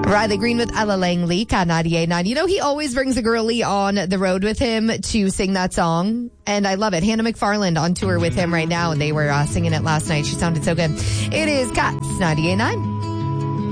Riley Green with Ella Langley, Ka 98.9. You know, he always brings a girlie on the road with him to sing that song. And I love it. Hannah McFarland on tour with him right now. And they were singing it last night. She sounded so good. It is Ka 98.9.